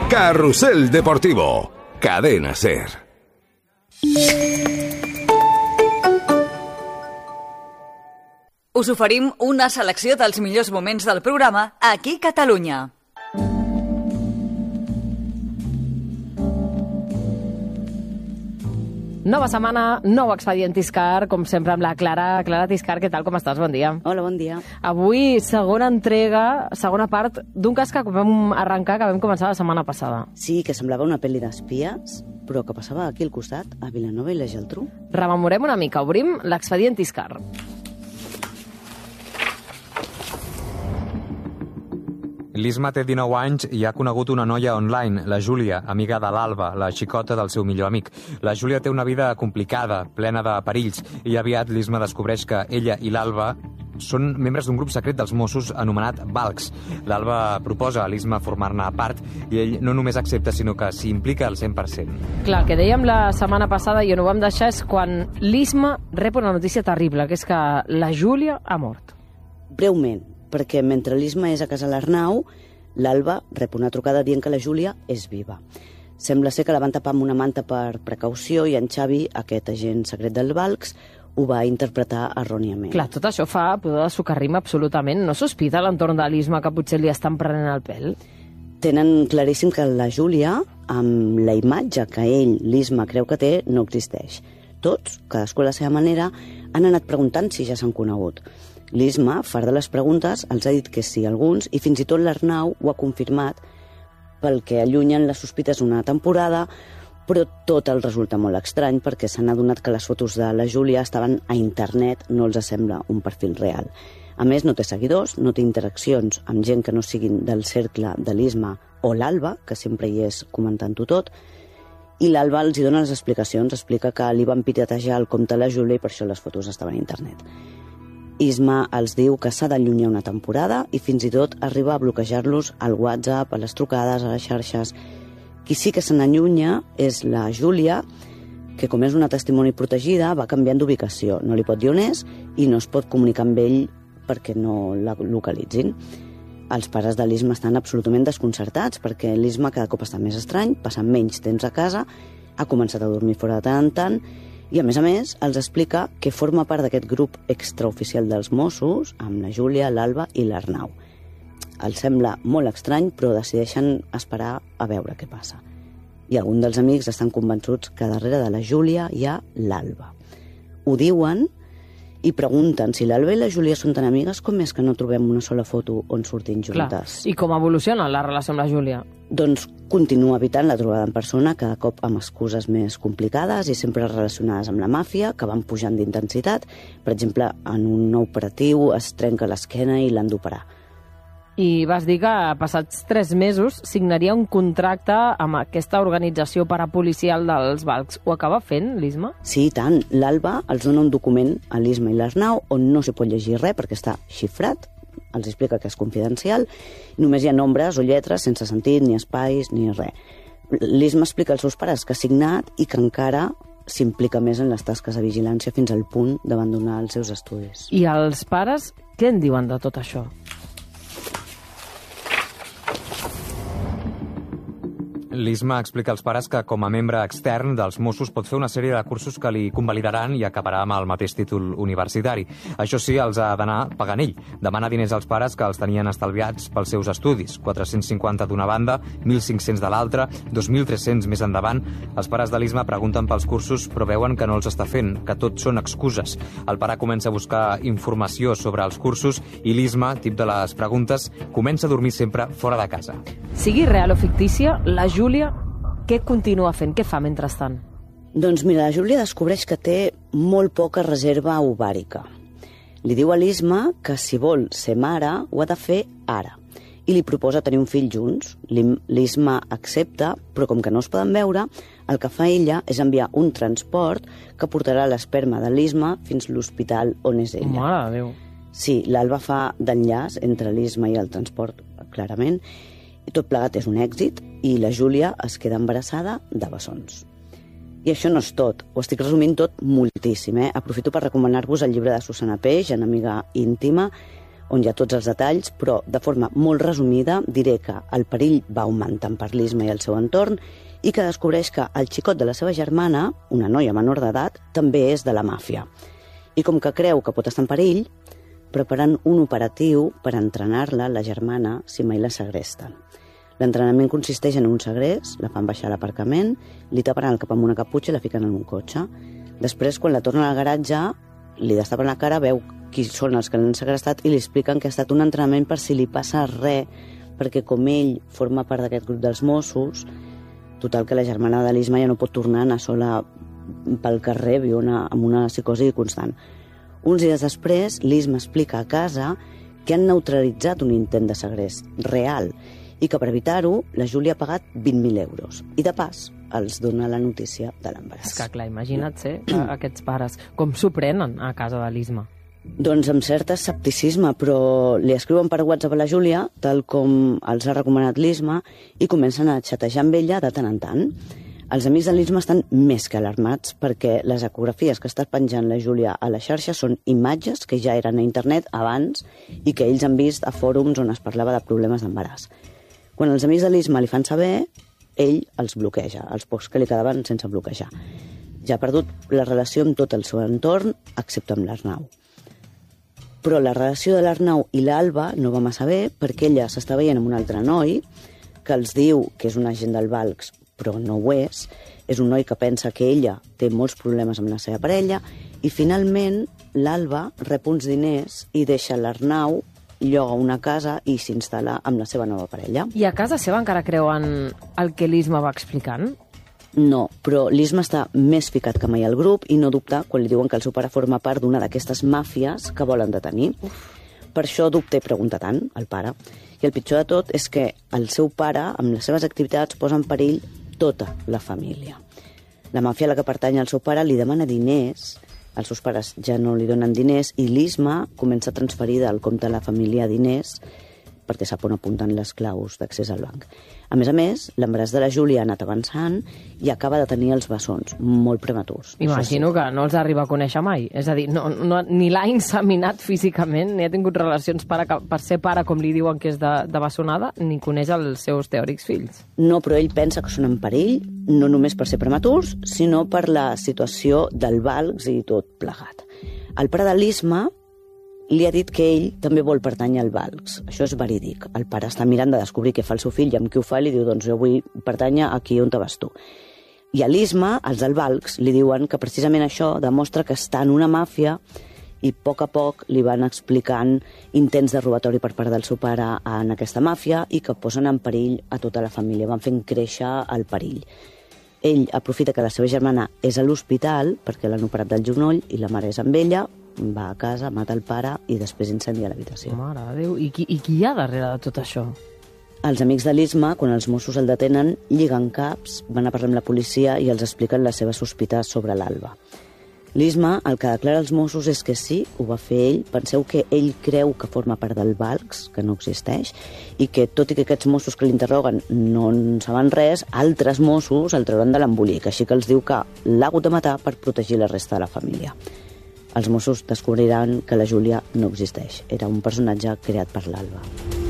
Carrusel Deportivo. Cadena SER. Us oferim una selecció dels millors moments del programa Aquí Catalunya. Nova setmana, nou expedient Tiscar, com sempre amb la Clara. Clara Tiscar, què tal, com estàs? Bon dia. Hola, bon dia. Avui, segona entrega, segona part d'un cas que vam arrencar, que vam començar la setmana passada. Sí, que semblava una pel·li d'espies, però que passava aquí al costat, a Vilanova i la Geltrú. Rememorem una mica, obrim l'expedient Tiscar. L'Isma té 19 anys i ha conegut una noia online, la Júlia, amiga de l'Alba, la xicota del seu millor amic. La Júlia té una vida complicada, plena de perills, i aviat l'Isma descobreix que ella i l'Alba són membres d'un grup secret dels Mossos anomenat Valcs. L'Alba proposa a l'Isma formar-ne part i ell no només accepta, sinó que s'hi implica al 100%. Clar, el que dèiem la setmana passada i on ho vam deixar és quan l'Isma rep una notícia terrible, que és que la Júlia ha mort. Breument, perquè mentre l'Isma és a casa l'Arnau, l'Alba rep una trucada dient que la Júlia és viva. Sembla ser que la van tapar amb una manta per precaució i en Xavi, aquest agent secret dels Valcs, ho va interpretar erròniament. Clar, tot això fa pudor de socarrim absolutament. No sospita l'entorn de l'Isma que potser li estan prenent el pèl? Tenen claríssim que la Júlia, amb la imatge que ell, l'Isma, creu que té, no existeix. Tots, cadascú a la seva manera, han anat preguntant si ja s'han conegut. L'Isma, fart de les preguntes, els ha dit que sí alguns, i fins i tot l'Arnau ho ha confirmat, pel que allunyen les sospites una temporada, però tot el resulta molt estrany perquè s'han adonat que les fotos de la Júlia estaven a internet, no els sembla un perfil real. A més, no té seguidors, no té interaccions amb gent que no siguin del cercle de l'Isma o l'Alba, que sempre hi és comentant-ho tot, i l'Alba els hi dona les explicacions, explica que li van piratejar el compte a la Júlia i per això les fotos estaven a internet. Isma els diu que s'ha d'allunyar una temporada i fins i tot arriba a bloquejar-los al WhatsApp, a les trucades, a les xarxes. Qui sí que se n'allunya és la Júlia, que com és una testimoni protegida va canviant d'ubicació. No li pot dir on és i no es pot comunicar amb ell perquè no la localitzin. Els pares de l'Isma estan absolutament desconcertats perquè l'Isma cada cop està més estrany, passa menys temps a casa, ha començat a dormir fora de tant en tant i, a més, els explica que forma part d'aquest grup extraoficial dels Mossos amb la Júlia, l'Alba i l'Arnau. Els sembla molt estrany, però decideixen esperar a veure què passa. I alguns dels amics estan convençuts que darrere de la Júlia hi ha l'Alba. Ho diuen i pregunten si l'Alba i la Júlia són tan amigues com és que no trobem una sola foto on surtin juntes. Clar. I com evoluciona la relació amb la Júlia? Doncs continua evitant la trobada en persona, cada cop amb excuses més complicades i sempre relacionades amb la màfia, que van pujant d'intensitat. Per exemple, en un nou operatiu es trenca l'esquena i l'han d'operar. I vas dir que passats 3 mesos signaria un contracte amb aquesta organització parapolicial dels Valcs. Ho acaba fent, l'Isma? Sí, i tant. L'Alba els dona un document a l'Isma i l'Arnau on no s'hi pot llegir res perquè està xifrat. Els explica que és confidencial. Només hi ha nombres o lletres sense sentit, ni espais, ni res. L'Isma explica als seus pares que ha signat i que encara s'implica més en les tasques de vigilància fins al punt d'abandonar els seus estudis. I els pares què en diuen de tot això? L'Isma explica als pares que, com a membre extern dels Mossos, pot fer una sèrie de cursos que li convalidaran i acabarà amb el mateix títol universitari. Això sí, els ha d'anar pagant ell. Demana diners als pares que els tenien estalviats pels seus estudis. 450 d'una banda, 1.500 de l'altra, 2.300 més endavant. Els pares de l'Isma pregunten pels cursos, però veuen que no els està fent, que tot són excuses. El pare comença a buscar informació sobre els cursos i l'Isma, tip de les preguntes, comença a dormir sempre fora de casa. Sigui real o fictícia, la Júlia, què continua fent? Què fa mentrestant? Doncs mira, la Júlia descobreix que té molt poca reserva ovàrica. Li diu a l'Isma que si vol ser mare ho ha de fer ara i li proposa tenir un fill junts. L'Isma accepta, però com que no es poden veure, el que fa ella és enviar un transport que portarà l'esperma de l'Isma fins a l'hospital on és ella. Mare de Déu. Sí, l'Alba fa d'enllaç entre l'Isma i el transport, clarament, i tot plegat és un èxit i la Júlia es queda embarassada de bessons. I això no és tot, ho estic resumint tot moltíssim. Aprofito per recomanar-vos el llibre de Susana Peix, Enemiga íntima, on hi ha tots els detalls, però de forma molt resumida diré que el perill va augmentant per l'Isma i el seu entorn i que descobreix que el xicot de la seva germana, una noia menor d'edat, també és de la màfia. I com que creu que pot estar en perill, preparen un operatiu per entrenar-la, la germana, si mai la segresten. L'entrenament consisteix en un segrest, la fan baixar a l'aparcament, li tapen el cap amb una caputxa i la fiquen en un cotxe. Després, quan la tornen al garatge, li destapen la cara, veu qui són els que l'han segrestat i li expliquen que ha estat un entrenament per si li passa res, perquè com ell forma part d'aquest grup dels Mossos, total que la germana de l'Isma ja no pot tornar a anar sola pel carrer, viu amb una psicosi constant. Uns dies després, l'Isma explica a casa que han neutralitzat un intent de segrest real i que per evitar-ho la Júlia ha pagat 20.000 euros. I de pas, els dona la notícia de l'embaràs. És que clar, imagina't ser aquests pares. Com s'ho prenen a casa de l'Isma? Doncs amb cert escepticisme, però li escriuen per WhatsApp a la Júlia, tal com els ha recomanat l'Isma, i comencen a xatejar amb ella de tant en tant. Els amics de l'Isma estan més que alarmats perquè les ecografies que està penjant la Júlia a la xarxa són imatges que ja eren a internet abans i que ells han vist a fòrums on es parlava de problemes d'embaràs. Quan els amics de l'Isma li fan saber, ell els bloqueja, els pocs que li quedaven sense bloquejar. Ja ha perdut la relació amb tot el seu entorn, excepte amb l'Arnau. Però la relació de l'Arnau i l'Alba no va massa bé perquè ella s'està veient amb un altre noi que els diu que és un agent del Valcs, però no ho és. És un noi que pensa que ella té molts problemes amb la seva parella i finalment l'Alba rep uns diners i deixa l'Arnau, lloga una casa i s'instal·la amb la seva nova parella. I a casa seva encara creuen el que l'Isma va explicant? No, però l'Isma està més ficat que mai al grup i no dubta quan li diuen que el seu pare forma part d'una d'aquestes màfies que volen detenir. Per això dubta i pregunta tant, el pare. I el pitjor de tot és que el seu pare, amb les seves activitats, posa en perill tota la família. La màfia a la que pertany el seu pare li demana diners, els seus pares ja no li donen diners i l'Isma comença a transferir del compte de la família diners perquè sap on apunten les claus d'accés al banc. A més, l'embaràs de la Júlia ha anat avançant i acaba de tenir els bessons molt prematurs. Imagino que no els arriba a conèixer mai. És a dir, ni l'ha inseminat físicament, ni ha tingut relacions per ser pare, com li diuen que és de bessonada, ni coneix els seus teòrics fills. No, però ell pensa que són en perill, no només per ser prematurs, sinó per la situació del Valcs i tot plegat. El pare de l'Isma li ha dit que ell també vol pertànyer al Valcs. Això és verídic. El pare està mirant de descobrir què fa el seu fill i amb qui ho fa i li diu, doncs jo vull pertànyer aquí on te vas tu. I a l'Isma, els del Valcs, li diuen que precisament això demostra que està en una màfia i a poc li van explicant intents de robatori per part del seu pare en aquesta màfia i que posen en perill a tota la família, van fent créixer el perill. Ell aprofita que la seva germana és a l'hospital perquè l'han operat del genoll i la mare és amb ella, va a casa, mata el pare i després incendia l'habitació. Mare de Déu, i qui hi ha darrere de tot això? Els amics de l'Isma, quan els Mossos el detenen, lliguen caps, van a parlar amb la policia i els expliquen les seves sospites sobre l'Alba. L'Isma, el que declara als Mossos és que sí, ho va fer ell. Penseu que ell creu que forma part del Valcs, que no existeix, i que tot i que aquests Mossos que l'interroguen no en saben res, altres Mossos el trauran de l'embolic, així que els diu que l'ha hagut de matar per protegir la resta de la família. Els Mossos descobriran que la Júlia no existeix. Era un personatge creat per l'Alba.